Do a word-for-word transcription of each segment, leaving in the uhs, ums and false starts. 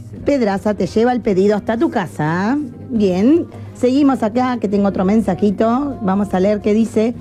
Pedraza te lleva el pedido hasta tu casa. Bien, seguimos acá, que tengo otro mensajito. Vamos a leer qué dice.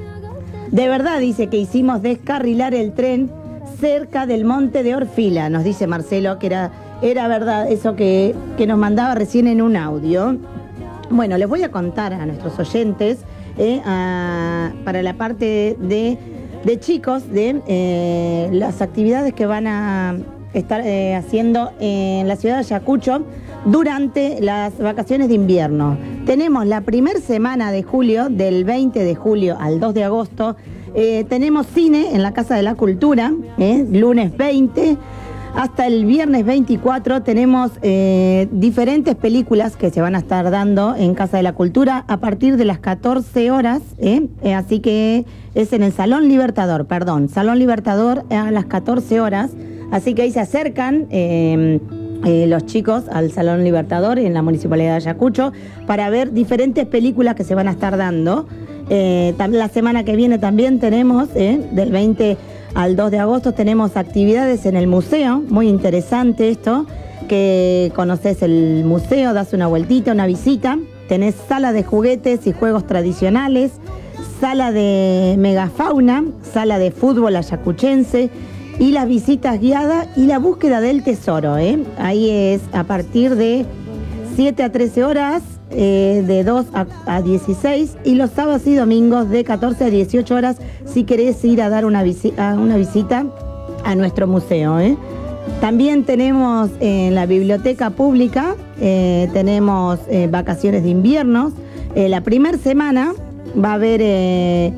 De verdad dice que hicimos descarrilar el tren cerca del monte de Orfila, nos dice Marcelo, que era, era verdad eso que, que nos mandaba recién en un audio. Bueno, les voy a contar a nuestros oyentes, eh, a, para la parte de, de chicos, de eh, las actividades que van a estar eh, haciendo en la ciudad de Ayacucho durante las vacaciones de invierno. Tenemos la primera semana de julio, del veinte de julio al dos de agosto, eh, tenemos cine en la Casa de la Cultura, eh, lunes veinte, hasta el viernes veinticuatro tenemos eh, diferentes películas que se van a estar dando en Casa de la Cultura a partir de las catorce horas, eh, eh, así que es en el Salón Libertador, perdón, Salón Libertador a las catorce horas, así que ahí se acercan eh, eh, los chicos al Salón Libertador en la Municipalidad de Ayacucho para ver diferentes películas que se van a estar dando. Eh, la semana que viene también tenemos, eh, del veinte al dos de agosto, tenemos actividades en el museo, muy interesante esto, que conoces el museo, das una vueltita, una visita, tenés sala de juguetes y juegos tradicionales, sala de megafauna, sala de fútbol ayacuchense y las visitas guiadas y la búsqueda del tesoro, ¿eh? Ahí es a partir de siete a trece horas, eh, de dos a dieciséis, y los sábados y domingos de catorce a dieciocho horas si querés ir a dar una, visi a una visita a nuestro museo, ¿eh? También tenemos en la biblioteca pública, eh, tenemos eh, vacaciones de invierno. Eh, la primera semana va a haber eh,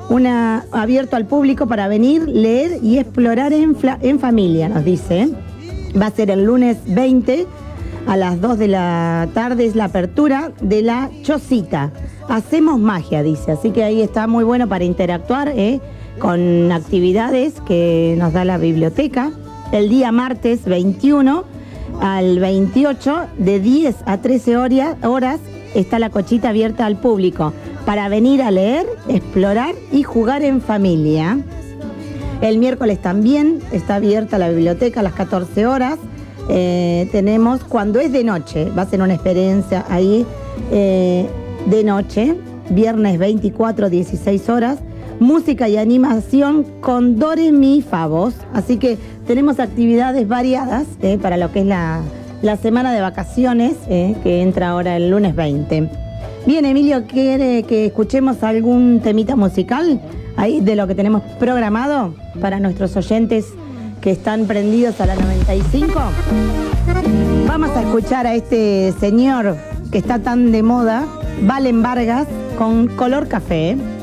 una abierto al público para venir, leer y explorar en, en familia, nos dice. Va a ser el lunes veinte a las dos de la tarde, es la apertura de la Chocita. Hacemos magia, dice, así que ahí está muy bueno para interactuar eh, con actividades que nos da la biblioteca. El día martes veintiuno al veintiocho, de diez a trece horas, está la Cochita abierta al público para venir a leer, explorar y jugar en familia. El miércoles también está abierta la biblioteca a las catorce horas. Eh, tenemos cuando es de noche, va a ser una experiencia ahí eh, de noche, viernes veinticuatro, dieciséis horas, música y animación con Dore Mi Fa Voz, así que tenemos actividades variadas eh, para lo que es la, la semana de vacaciones eh, que entra ahora el lunes veinte. Bien, Emilio, ¿quiere que escuchemos algún temita musical ahí de lo que tenemos programado para nuestros oyentes que están prendidos a la noventa y cinco? Vamos a escuchar a este señor que está tan de moda, Valen Vargas, con Color Café.